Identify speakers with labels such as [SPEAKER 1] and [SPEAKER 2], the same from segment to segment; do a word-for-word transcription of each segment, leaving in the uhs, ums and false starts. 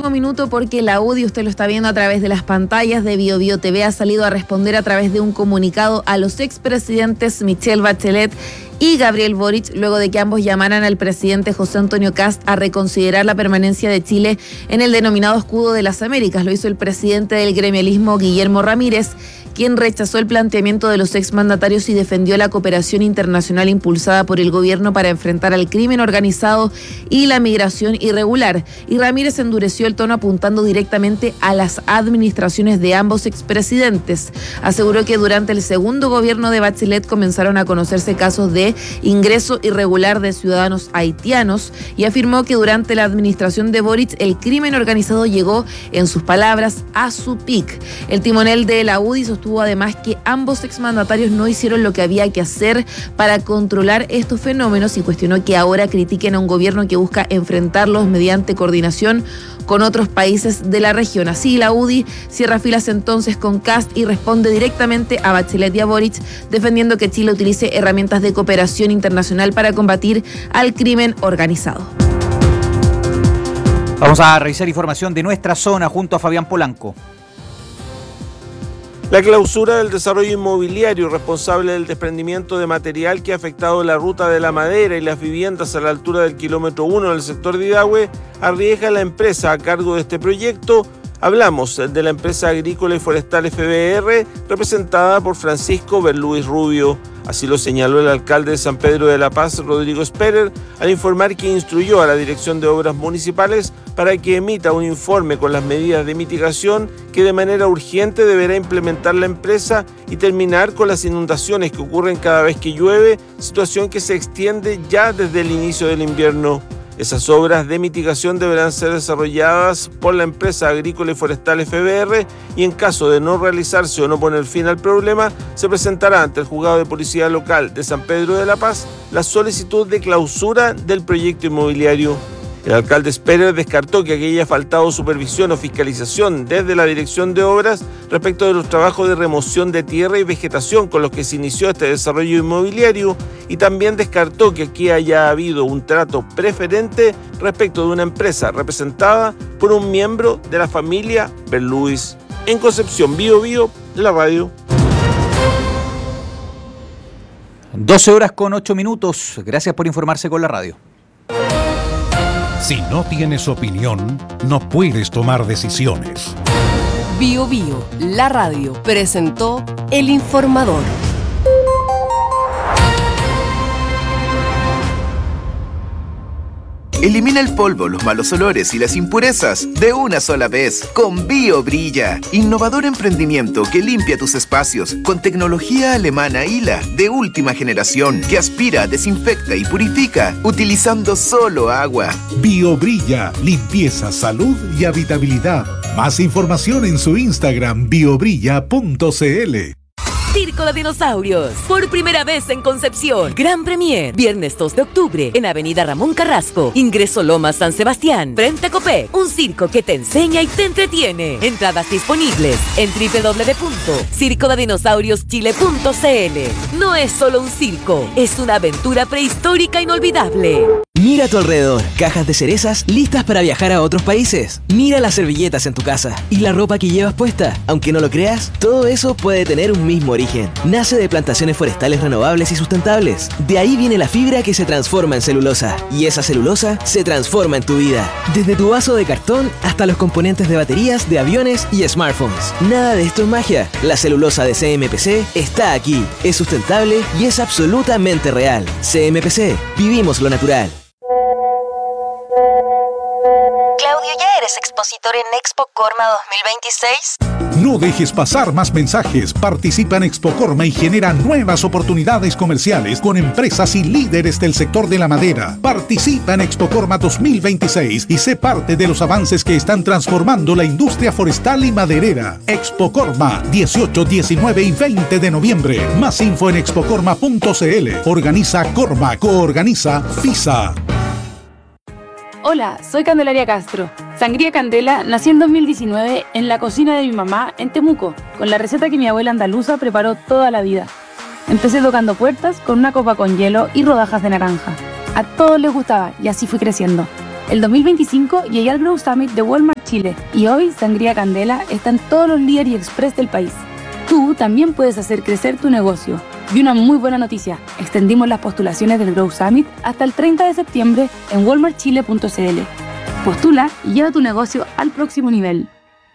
[SPEAKER 1] último minuto porque la U D I, usted lo está viendo a través de las pantallas de Bio Bio T V, ha salido a responder a través de un comunicado a los expresidentes Michelle Bachelet y Gabriel Boric, luego de que ambos llamaran al presidente José Antonio Kast a reconsiderar la permanencia de Chile en el denominado Escudo de las Américas. Lo hizo el presidente del gremialismo, Guillermo Ramírez, quien rechazó el planteamiento de los exmandatarios y defendió la cooperación internacional impulsada por el gobierno para enfrentar al crimen organizado y la migración irregular. Y Ramírez endureció el tono apuntando directamente a las administraciones de ambos expresidentes. Aseguró que durante el segundo gobierno de Bachelet comenzaron a conocerse casos de ingreso irregular de ciudadanos haitianos y afirmó que durante la administración de Boric el crimen organizado llegó, en sus palabras, a su pic. El timonel de la U D I sostuvo además que ambos exmandatarios no hicieron lo que había que hacer para controlar estos fenómenos y cuestionó que ahora critiquen a un gobierno que busca enfrentarlos mediante coordinación con otros países de la región. Así, la U D I cierra filas entonces con Kast y responde directamente a Bachelet y a Boric, defendiendo que Chile utilice herramientas de cooperación internacional para combatir al crimen organizado.
[SPEAKER 2] Vamos a revisar información de nuestra zona junto a Fabián Polanco.
[SPEAKER 3] La clausura del desarrollo inmobiliario responsable del desprendimiento de material que ha afectado la ruta de la madera y las viviendas a la altura del kilómetro uno del sector de Idahue arriesga a la empresa a cargo de este proyecto. Hablamos de la empresa agrícola y forestal F B R, representada por Francisco Berluis Rubio. Así lo señaló el alcalde de San Pedro de la Paz, Rodrigo Sperer, al informar que instruyó a la Dirección de Obras Municipales para que emita un informe con las medidas de mitigación que de manera urgente deberá implementar la empresa y terminar con las inundaciones que ocurren cada vez que llueve, situación que se extiende ya desde el inicio del invierno. Esas obras de mitigación deberán ser desarrolladas por la empresa agrícola y forestal F B R y en caso de no realizarse o no poner fin al problema, se presentará ante el juzgado de policía local de San Pedro de la Paz la solicitud de clausura del proyecto inmobiliario. El alcalde Sperer descartó que haya faltado supervisión o fiscalización desde la Dirección de Obras respecto de los trabajos de remoción de tierra y vegetación con los que se inició este desarrollo inmobiliario y también descartó que aquí haya habido un trato preferente respecto de una empresa representada por un miembro de la familia Berluis. En Concepción, Bio Bio, la radio.
[SPEAKER 2] doce horas con ocho minutos. Gracias por informarse con la radio.
[SPEAKER 4] Si no tienes opinión, no puedes tomar decisiones.
[SPEAKER 5] Bio Bio, la radio, presentó El Informador.
[SPEAKER 6] Elimina el polvo, los malos olores y las impurezas de una sola vez con Bio Brilla, innovador emprendimiento que limpia tus espacios con tecnología alemana I L A de última generación que aspira, desinfecta y purifica utilizando solo agua.
[SPEAKER 4] Bio Brilla, limpieza, salud y habitabilidad. Más información en su Instagram biobrilla punto cl.
[SPEAKER 5] Circo de Dinosaurios, por primera vez en Concepción. Gran Premier, viernes dos de octubre, en Avenida Ramón Carrasco, ingreso Lomas San Sebastián, frente a Copec. Un circo que te enseña y te entretiene. Entradas disponibles en doble u doble u doble u punto circo de dinosaurios chile punto cl. No es solo un circo, es una aventura prehistórica inolvidable.
[SPEAKER 7] Mira a tu alrededor, cajas de cerezas listas para viajar a otros países. Mira las servilletas en tu casa y la ropa que llevas puesta. Aunque no lo creas, todo eso puede tener un mismo origen. Nace de plantaciones forestales renovables y sustentables. De ahí viene la fibra que se transforma en celulosa. Y esa celulosa se transforma en tu vida. Desde tu vaso de cartón hasta los componentes de baterías, de aviones y smartphones. Nada de esto es magia. La celulosa de C M P C está aquí. Es sustentable y es absolutamente real. C M P C. Vivimos lo natural.
[SPEAKER 8] Claudio, ¿ya eres expositor en Expo Corma dos mil veintiséis?
[SPEAKER 4] No dejes pasar más mensajes. Participa en Expo Corma y genera nuevas oportunidades comerciales con empresas y líderes del sector de la madera. Participa en Expo Corma dos mil veintiséis y sé parte de los avances que están transformando la industria forestal y maderera. Expo Corma, dieciocho, diecinueve y veinte de noviembre. Más info en expo corma punto cl. Organiza Corma, coorganiza FISA.
[SPEAKER 9] Hola, soy Candelaria Castro. Sangría Candela nació en dos mil diecinueve en la cocina de mi mamá en Temuco, con la receta que mi abuela andaluza preparó toda la vida. Empecé tocando puertas con una copa con hielo y rodajas de naranja. A todos les gustaba y así fui creciendo. El dos mil veinticinco llegué al Grow Summit de Walmart Chile Chile. Y hoy Sangría Candela está en todos los líderes y express del país. Tú también puedes hacer crecer tu negocio. Y una muy buena noticia, extendimos las postulaciones del Grow Summit hasta el treinta de septiembre en walmart chile punto c l. Postula y lleva tu negocio al próximo nivel.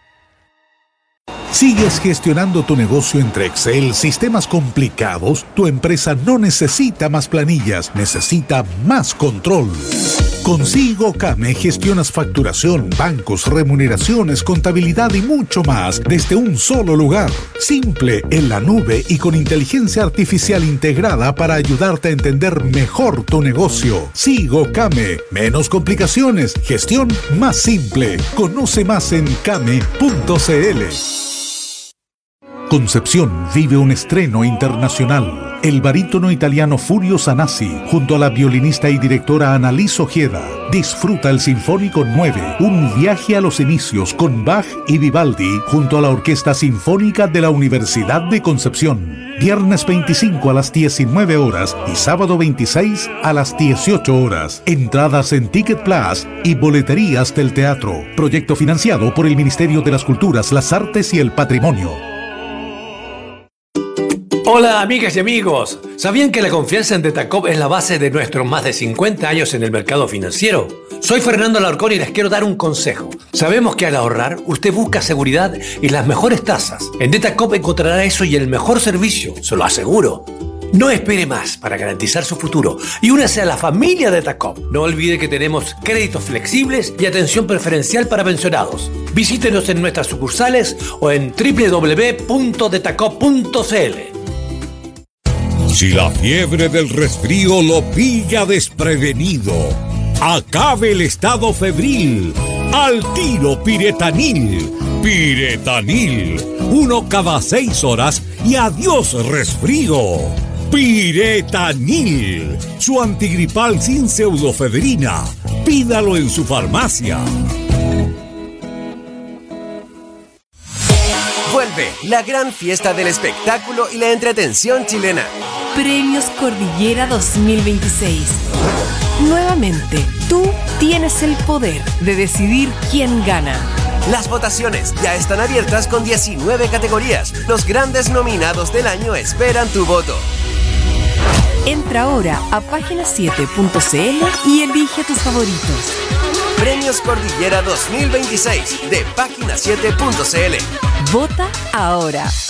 [SPEAKER 4] ¿Sigues gestionando tu negocio entre Excel, sistemas complicados? Tu empresa no necesita más planillas, necesita más control. Con SigoCame gestionas facturación, bancos, remuneraciones, contabilidad y mucho más desde un solo lugar. Simple, en la nube y con inteligencia artificial integrada para ayudarte a entender mejor tu negocio. SigoCame. Menos complicaciones, gestión más simple. Conoce más en came punto c l. Concepción vive un estreno internacional. El barítono italiano Furio Sanasi, junto a la violinista y directora Annalise Ojeda, disfruta el Sinfónico nueve, un viaje a los inicios con Bach y Vivaldi, junto a la Orquesta Sinfónica de la Universidad de Concepción. Viernes veinticinco a las diecinueve horas y sábado veintiséis a las dieciocho horas. Entradas en Ticket Plus y boleterías del teatro. Proyecto financiado por el Ministerio de las Culturas, las Artes y el Patrimonio.
[SPEAKER 10] Hola amigas y amigos, ¿sabían que la confianza en Detacop es la base de nuestros más de cincuenta años en el mercado financiero? Soy Fernando Alarcón y les quiero dar un consejo. Sabemos que al ahorrar usted busca seguridad y las mejores tasas. En Detacop encontrará eso y el mejor servicio, se lo aseguro. No espere más para garantizar su futuro y únase a la familia Detacop. No olvide que tenemos créditos flexibles y atención preferencial para pensionados. Visítenos en nuestras sucursales o en doble u doble u doble u punto detacop punto c l.
[SPEAKER 11] Si la fiebre del resfrío lo pilla desprevenido, acabe el estado febril. Al tiro Piretanil. Piretanil. Uno cada seis horas y adiós resfrío. Piretanil. Su antigripal sin pseudofebrina. Pídalo en su farmacia.
[SPEAKER 12] Vuelve la gran fiesta del espectáculo y la entretención chilena.
[SPEAKER 5] Premios Cordillera dos mil veintiséis. Nuevamente, tú tienes el poder de decidir quién gana.
[SPEAKER 12] Las votaciones ya están abiertas con diecinueve categorías. Los grandes nominados del año esperan tu voto.
[SPEAKER 5] Entra ahora a página siete punto c l y elige tus favoritos.
[SPEAKER 12] Premios Cordillera dos mil veintiséis de página siete punto c l.
[SPEAKER 5] Vota ahora.